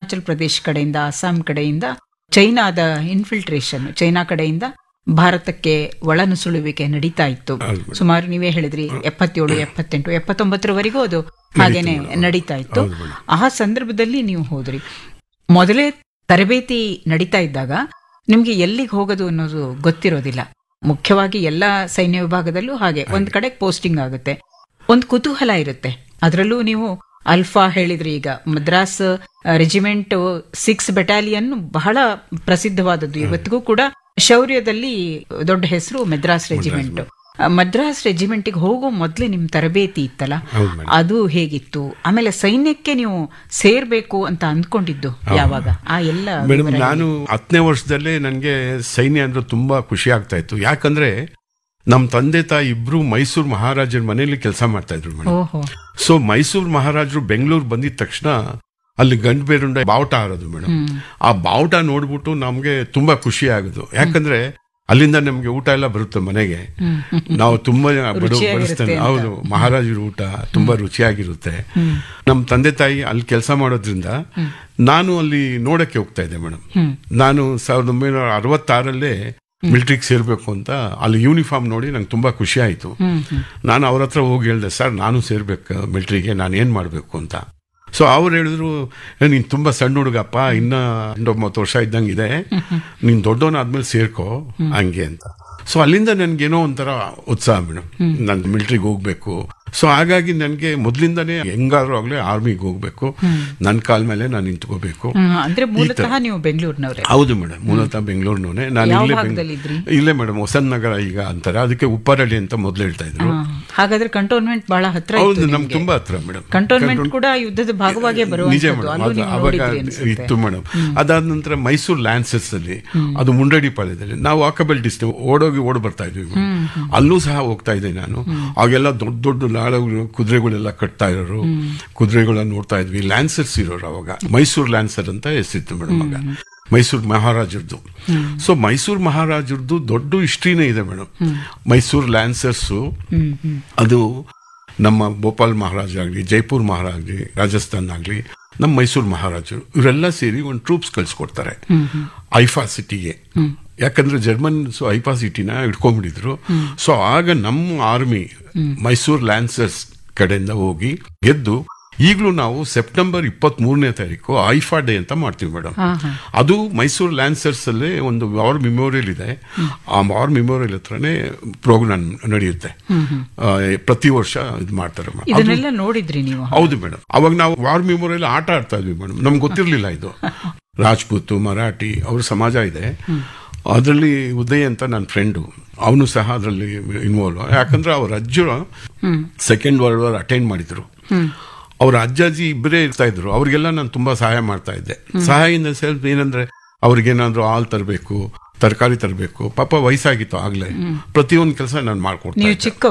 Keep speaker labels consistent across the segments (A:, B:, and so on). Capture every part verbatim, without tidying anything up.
A: ಅರುಣಾಚಲ್ ಪ್ರದೇಶ್ ಕಡೆಯಿಂದ, ಅಸ್ಸಾಂ ಕಡೆಯಿಂದ ಚೈನಾದ ಇನ್ಫಿಲ್ಟ್ರೇಷನ್, ಚೈನಾ ಕಡೆಯಿಂದ ಭಾರತಕ್ಕೆ ಒಳನುಸುಳುವಿಕೆ ನಡೀತಾ ಇತ್ತು. ಸುಮಾರು ನೀವೇ ಹೇಳಿದ್ರಿ ಎಪ್ಪತ್ತೇಳು ಎಪ್ಪತ್ತೆಂಟು ಎಪ್ಪತ್ತೊಂಬತ್ತರವರೆಗೂ ಅದು ಹಾಗೇನೆ ನಡೀತಾ ಇತ್ತು. ಆ ಸಂದರ್ಭದಲ್ಲಿ ನೀವು ಹೋದ್ರಿ. ಮೊದಲೇ ತರಬೇತಿ ನಡೀತಾ ಇದ್ದಾಗ ನಿಮ್ಗೆ ಎಲ್ಲಿಗೆ ಹೋಗೋದು ಅನ್ನೋದು ಗೊತ್ತಿರೋದಿಲ್ಲ. ಮುಖ್ಯವಾಗಿ ಎಲ್ಲಾ ಸೈನ್ಯ ವಿಭಾಗದಲ್ಲೂ ಹಾಗೆ ಒಂದ್ ಕಡೆ ಪೋಸ್ಟಿಂಗ್ ಆಗುತ್ತೆ, ಒಂದ್ ಕುತೂಹಲ ಇರುತ್ತೆ. ಅದರಲ್ಲೂ ನೀವು ಅಲ್ಫಾ ಹೇಳಿದ್ರಿ, ಈಗ ಮದ್ರಾಸ್ ರೆಜಿಮೆಂಟ್ ಸಿಕ್ಸ್ ಬೆಟಾಲಿಯನ್ ಬಹಳ ಪ್ರಸಿದ್ಧವಾದದ್ದು. ಇವತ್ತಿಗೂ ಕೂಡ ಶೌರ್ಯದಲ್ಲಿ ದೊಡ್ಡ ಹೆಸರು ಮದ್ರಾಸ್ ರೆಜಿಮೆಂಟ್. ಮದ್ರಾಸ್ ರೆಜಿಮೆಂಟ್ಗೆ ಹೋಗೋ ಮೊದ್ಲೇ ನಿಮ್ ತರಬೇತಿ ಇತ್ತಲ್ಲ, ಅದು ಹೇಗಿತ್ತು? ಆಮೇಲೆ ಸೈನ್ಯಕ್ಕೆ ನೀವು ಸೇರ್ಬೇಕು ಅಂತ ಅಂದ್ಕೊಂಡಿದ್ದು ಯಾವಾಗ? ಆ ಎಲ್ಲ
B: ಮೇಡಮ್, ನಾನು ಹತ್ತನೇ ವರ್ಷದಲ್ಲೇ ನನಗೆ ಸೈನ್ಯ ಅಂದ್ರೆ ತುಂಬಾ ಖುಷಿ ಆಗ್ತಾ ಇತ್ತು. ಯಾಕಂದ್ರೆ ನಮ್ ತಂದೆ ತಾಯಿ ಇಬ್ರು ಮೈಸೂರು ಮಹಾರಾಜರ ಮನೆಯಲ್ಲಿ ಕೆಲಸ ಮಾಡ್ತಾ ಇದ್ರು ಮೇಡಮ್. ಸೊ ಮೈಸೂರು ಮಹಾರಾಜರು ಬೆಂಗಳೂರು ಬಂದಿದ ತಕ್ಷಣ ಅಲ್ಲಿ ಗಂಡು ಬೇರುಂಡ ಬಾವುಟ ಹಾರೋದು ಮೇಡಮ್. ಆ ಬಾವುಟ ನೋಡ್ಬಿಟ್ಟು ನಮ್ಗೆ ತುಂಬಾ ಖುಷಿ ಆಗೋದು. ಯಾಕಂದ್ರೆ ಅಲ್ಲಿಂದ ನಮ್ಗೆ ಊಟ ಎಲ್ಲ ಬರುತ್ತೆ ಮನೆಗೆ. ನಾವು ತುಂಬಾ ಬಡಿಸ್ತೇನೆ. ಹೌದು, ಮಹಾರಾಜರ ಊಟ ತುಂಬಾ ರುಚಿಯಾಗಿರುತ್ತೆ. ನಮ್ ತಂದೆ ತಾಯಿ ಅಲ್ಲಿ ಕೆಲಸ ಮಾಡೋದ್ರಿಂದ ನಾನು ಅಲ್ಲಿ ನೋಡಕ್ಕೆ ಹೋಗ್ತಾ ಇದ್ದೆ ಮೇಡಮ್. ನಾನು ಸಾವಿರದ ಒಂಬೈನೂರ ಅರವತ್ತಾರಲ್ಲೇ ಮಿಲಿಟ್ರಿಗೆ ಸೇರ್ಬೇಕು ಅಂತ ಅಲ್ಲಿ ಯೂನಿಫಾರ್ಮ್ ನೋಡಿ ನಂಗೆ ತುಂಬಾ ಖುಷಿ ಆಯ್ತು. ನಾನು ಅವ್ರ ಹತ್ರ ಹೋಗಿ ಹೇಳ್ದೆ, ಸರ್ ನಾನು ಸೇರ್ಬೇಕು ಮಿಲಿಟ್ರಿಗೆ, ನಾನು ಏನ್ ಮಾಡ್ಬೇಕು ಅಂತ. ಸೊ ಅವ್ರು ಹೇಳಿದ್ರು, ನೀನ್ ತುಂಬಾ ಸಣ್ಣ ಹುಡುಗಪ್ಪ, ಇನ್ನ ಒಂಬತ್ತು ವರ್ಷ ಇದ್ದಂಗಿದೆ, ನೀನ್ ದೊಡ್ಡವನಾದ್ಮೇಲೆ ಸೇರ್ಕೋ ಹಂಗೆ ಅಂತ. ಸೊ ಅಲ್ಲಿಂದ ನನ್ಗೇನೋ ಒಂಥರ ಉತ್ಸಾಹ ಮೇಡಮ್, ನನ್ ಮಿಲಿಟ್ರಿಗೆ ಹೋಗ್ಬೇಕು. ಸೊ ಹಾಗಾಗಿ ನನ್ಗೆ ಮೊದ್ಲಿಂದಾನೇ ಹೆಂಗಾದ್ರೂ ಆಗ್ಲೇ ಆರ್ಮಿಗೆ ಹೋಗ್ಬೇಕು, ನನ್ ಕಾಲ್ ಮೇಲೆ ನಾನು ನಿಂತ್ಕೋಬೇಕು.
A: ಅಂದ್ರೆ ಮೂಲತಃ ನೀವು ಬೆಂಗಳೂರಿನವರೇ?
B: ಹೌದು ಮೇಡಮ್, ಮೂಲತಃ ಬೆಂಗಳೂರಿನವನೇ. ನಾನು ಇಲ್ಲೇ ಇಲ್ಲೇ ಮೇಡಮ್ ಹೊಸನ್ ನಗರ ಈಗ ಅಂತಾರೆ, ಅದಕ್ಕೆ ಉಪ್ಪರಳ್ಳಿ ಅಂತ ಮೊದ್ಲು ಹೇಳ್ತಾ ಇದ್ರು.
A: ಹಾಗಾದ್ರೆ ಕಂಟೋನ್ಮೆಂಟ್ ಬಹಳ ಹತ್ರ?
B: ಹೌದು, ನಮ್ಗೆ ತುಂಬಾ ಹತ್ರ ಮೇಡಮ್.
A: ಕಂಟೋನ್ಮೆಂಟ್ ಕೂಡ ಯುದ್ಧದ ಭಾಗವಾಗಿ ಬರುವ
B: ನಿಜ ಮೇಡಮ್, ಅವಾಗ ಇತ್ತು ಮೇಡಮ್. ಅದಾದ ನಂತರ ಮೈಸೂರು ಲ್ಯಾನ್ಸರ್ಸ್ ಅಲ್ಲಿ, ಅದು ಮುಂಡಡಿ ಪಾಳ್ಯದಲ್ಲಿ ನಾವು ವಾಕಬಲ್ ಡಿಸ್ಟೆನ್ಸ್ ಓಡೋಗಿ ಓಡ್ ಬರ್ತಾ ಇದ್ವಿ. ಅಲ್ಲೂ ಸಹ ಹೋಗ್ತಾ ಇದ್ದೆ ನಾನು. ಆಗೆಲ್ಲ ದೊಡ್ಡ ದೊಡ್ಡ ನಾಳಗಳು ಕುದುರೆಗಳೆಲ್ಲ ಕಟ್ತಾ ಇರೋರು, ಕುದುರೆಗಳನ್ನ ನೋಡ್ತಾ ಇದ್ವಿ. ಲ್ಯಾನ್ಸರ್ಸ್ ಇರೋರು ಅವಾಗ, ಮೈಸೂರು ಲ್ಯಾನ್ಸರ್ ಅಂತ ಹೆಸರಿತ್ತು ಮೇಡಮ್. ಆಗ ಮೈಸೂರು ಮಹಾರಾಜರದು. ಸೊ ಮೈಸೂರು ಮಹಾರಾಜರದು ದೊಡ್ಡ ಹಿಸ್ಟ್ರಿನೇ ಇದೆ ಮೇಡಮ್. ಮೈಸೂರು ಲ್ಯಾನ್ಸರ್ಸು ಅದು ನಮ್ಮ ಭೋಪಾಲ್ ಮಹಾರಾಜ ಆಗ್ಲಿ, ಜೈಪುರ್ ಮಹಾರಾಜ ಆಗ್ಲಿ, ರಾಜಸ್ಥಾನ್ ಆಗ್ಲಿ, ನಮ್ಮ ಮೈಸೂರು ಮಹಾರಾಜರು ಇವರೆಲ್ಲ ಸೇರಿ ಒಂದು ಟ್ರೂಪ್ಸ್ ಕಳ್ಸಿಕೊಡ್ತಾರೆ ಐಫಾ ಸಿಟಿಗೆ. ಯಾಕಂದ್ರೆ ಜರ್ಮನ್ಸ್ ಐಫಾ ಸಿಟಿನ ಇಟ್ಕೊಂಡ್ಬಿಟ್ಟಿದ್ರು. ಸೊ ಆಗ ನಮ್ಮ ಆರ್ಮಿ ಮೈಸೂರು ಲ್ಯಾನ್ಸರ್ಸ್ ಕಡೆಯಿಂದ ಹೋಗಿ ಗೆದ್ದು, ಈಗಲೂ ನಾವು ಸೆಪ್ಟೆಂಬರ್ ಇಪ್ಪತ್ತ್ ಮೂರನೇ ತಾರೀಕು ಐಫಾ ಡೇ ಅಂತ ಮಾಡ್ತೀವಿ ಮೇಡಮ್. ಅದು ಮೈಸೂರು ಲ್ಯಾನ್ಸರ್ಸ್ ಅಲ್ಲೇ ಒಂದು ವಾರ್ ಮೆಮೋರಿಯಲ್ ಇದೆ. ಆ ವಾರ್ ಮೆಮೋರಿಯಲ್ ಹತ್ರನೇ ಪ್ರೋಗ್ರಾಮ್ ನಡೆಯುತ್ತೆ, ಪ್ರತಿ ವರ್ಷ ಇದು ಮಾಡ್ತಾರೆ
A: ಮೇಡಮ್. ನೋಡಿದ್ರಿ ನೀವು?
B: ಹೌದು ಮೇಡಮ್. ಅವಾಗ ನಾವು ವಾರ್ ಮೆಮೋರಿಯಲ್ ಆಟ ಆಡ್ತಾ ಇದ್ವಿ ಮೇಡಮ್. ನಮ್ಗೆ ಗೊತ್ತಿರ್ಲಿಲ್ಲ ಇದು ರಾಜ್ಪೂತ್ ಮರಾಠಿ ಅವ್ರ ಸಮಾಜ ಇದೆ. ಅದರಲ್ಲಿ ಉದಯ್ ಅಂತ ನನ್ನ ಫ್ರೆಂಡು, ಅವನು ಸಹ ಅದರಲ್ಲಿ ಇನ್ವಾಲ್ವ್. ಯಾಕಂದ್ರೆ ಅವ್ರ ಅಜ್ಜರು ಸೆಕೆಂಡ್ ವರ್ಲ್ಡ್ ವಾರ್ ಅಟೆಂಡ್ ಮಾಡಿದ್ರು. ಅವ್ರ ಅಜ್ಜಾಜಿ ಇಬ್ಬರೇ ಇರ್ತಾ ಇದ್ರು. ಅವ್ರಿಗೆಲ್ಲ ನಾನು ತುಂಬಾ ಸಹಾಯ ಮಾಡ್ತಾ ಇದ್ದೆ. ಸಹಾಯ ಇನ್ ದ ಸೆನ್ಸ್ ಏನಂದ್ರೆ ಅವ್ರಿಗೇನಾದ್ರು ಹಾಲು ತರಬೇಕು, ತರಕಾರಿ ತರಬೇಕು. ಪಾಪ ವಯಸ್ಸಾಗಿತ್ತು ಆಗ್ಲೇ. ಪ್ರತಿಯೊಂದು ಕೆಲಸ ನಾನು ಮಾಡ್ಕೊಡ್ತಾ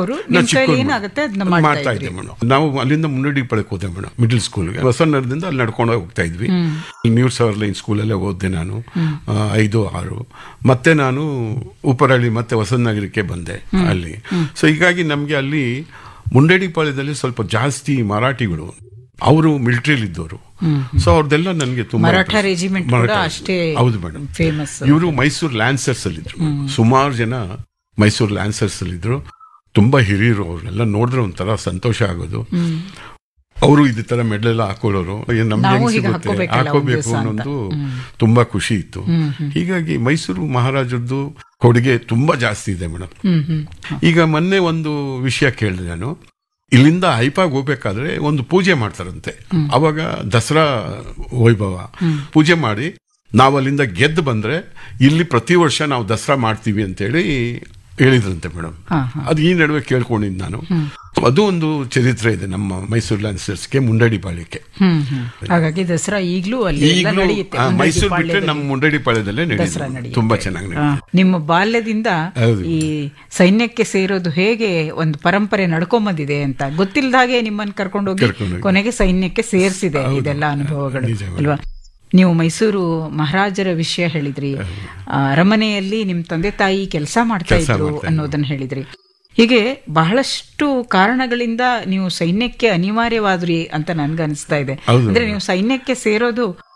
B: ಮಾಡ್ತಾ ಇದ್ದೆ ಮೇಡಮ್. ನಾವು ಅಲ್ಲಿಂದ ಮುನ್ನಡಿ ಪಡಕ್ ಹೋದೆ ಮೇಡಮ್, ಮಿಡಲ್ ಸ್ಕೂಲ್ಗೆ. ಹೊಸನಗರದಿಂದ ಅಲ್ಲಿ ನಡ್ಕೊಂಡು ಹೋಗ್ತಾ ಇದ್ವಿ. ನ್ಯೂ ಸವರ್ ಲೈನ್ ಸ್ಕೂಲಲ್ಲೇ ಓದ್ದೆ ನಾನು ಐದು ಆರು. ಮತ್ತೆ ನಾನು ಉಪ್ಪರಳ್ಳಿ ಮತ್ತೆ ಹೊಸನಗರಕ್ಕೆ ಬಂದೆ ಅಲ್ಲಿ. ಸೊ ಹೀಗಾಗಿ ನಮ್ಗೆ ಅಲ್ಲಿ ಮುಂಡೇಡಿಪಾಳ್ಯದಲ್ಲಿ ಸ್ವಲ್ಪ ಜಾಸ್ತಿ ಮರಾಠಿಗಳು, ಅವರು ಮಿಲಿಟರಿಲಿ ಇದ್ದವರು. ಸೊ ಅವ್ರದ್ದೆಲ್ಲ ನನಗೆ ತುಂಬಾ. ಹೌದು ಮೇಡಮ್. ಇವರು ಮೈಸೂರು ಲ್ಯಾನ್ಸರ್ಸ್ ಅಲ್ಲಿ ಇದ್ರು. ಸುಮಾರು ಜನ ಮೈಸೂರು ಲ್ಯಾನ್ಸರ್ಸ್ ಅಲ್ಲಿ ಇದ್ರು. ತುಂಬಾ ಹಿರಿಯರು. ಅವ್ರನ್ನೆಲ್ಲ ನೋಡಿದ್ರೆ ಒಂಥರ ಸಂತೋಷ ಆಗೋದು. ಅವರು ಇದೇ ತರ ಮೆಡಲೆಲ್ಲ ಹಾಕೊಳ್ಳೋರು. ನಮ್ಗೆ ಹೆಂಗ್ ಸಿಗುತ್ತೆ ಹಾಕೋಬೇಕು ಅನ್ನೋದು ತುಂಬಾ ಖುಷಿ ಇತ್ತು. ಹೀಗಾಗಿ ಮೈಸೂರು ಮಹಾರಾಜರದ್ದು ಕೊಡುಗೆ ತುಂಬಾ ಜಾಸ್ತಿ ಇದೆ ಮೇಡಮ್. ಈಗ ಮೊನ್ನೆ ಒಂದು ವಿಷಯ ಕೇಳಿದೆ ನಾನು. ಇಲ್ಲಿಂದ ಐಪಾಗ್ ಹೋಗ್ಬೇಕಾದ್ರೆ ಒಂದು ಪೂಜೆ ಮಾಡ್ತಾರಂತೆ. ಅವಾಗ ದಸರಾ ವೈಭವ ಪೂಜೆ ಮಾಡಿ ನಾವು ಅಲ್ಲಿಂದ ಗೆದ್ದು ಬಂದ್ರೆ ಇಲ್ಲಿ ಪ್ರತಿ ವರ್ಷ ನಾವು ದಸರಾ ಮಾಡ್ತೀವಿ ಅಂತೇಳಿ ಹೇಳಿದ್ರಂತೆ ಮೇಡಮ್. ಅದು ಈ ನಡುವೆ ಕೇಳ್ಕೊಂಡಿದ್ದು ನಾನು. ಅದು ಒಂದು ಚರಿತ್ರೆ ಇದೆ ನಮ್ಮ ಮೈಸೂರು ಲ್ಯಾನ್ಸರ್ಸ್ಗೆ, ಮುಂಡಡಿಪಾಳ್ಯಕ್ಕೆ.
A: ಹಾಗಾಗಿ ದಸರಾ ಈಗಲೂ
B: ಮೈಸೂರು ಬಿಟ್ಟರೆ ನಮ್ಮ ಮುಂಡಡಿಪಾಳ್ಯದಲ್ಲೇ ನಡೆಯುತ್ತೆ. ತುಂಬಾ ಚೆನ್ನಾಗಿ.
A: ನಿಮ್ಮ ಬಾಲ್ಯದಿಂದ ಈ ಸೈನ್ಯಕ್ಕೆ ಸೇರೋದು ಹೇಗೆ ಒಂದು ಪರಂಪರೆ ನಡ್ಕೊಂಬಂದಿದೆ ಅಂತ ಗೊತ್ತಿಲ್ಲದ ಹಾಗೆ ನಿಮ್ಮನ್ನು ಕರ್ಕೊಂಡು ಹೋಗಿ ಕೊನೆಗೆ ಸೈನ್ಯಕ್ಕೆ ಸೇರಿಸಿದೆ ಇದೆಲ್ಲ ಅನುಭವಗಳು ಅಲ್ವಾ? ನೀವು ಮೈಸೂರು ಮಹಾರಾಜರ ವಿಷಯ ಹೇಳಿದ್ರಿ, ಅರಮನೆಯಲ್ಲಿ ನಿಮ್ ತಂದೆ ತಾಯಿ ಕೆಲಸ ಮಾಡ್ತಾ ಇದ್ರು ಅನ್ನೋದನ್ನ ಹೇಳಿದ್ರಿ. ಹೀಗೆ ಬಹಳಷ್ಟು ಕಾರಣಗಳಿಂದ ನೀವು ಸೈನ್ಯಕ್ಕೆ ಅನಿವಾರ್ಯವಾದ್ರಿ ಅಂತ ನನ್ಗೆ ಅನಿಸ್ತಾ ಇದೆ. ಅಂದ್ರೆ ನೀವು ಸೈನ್ಯಕ್ಕೆ ಸೇರೋದು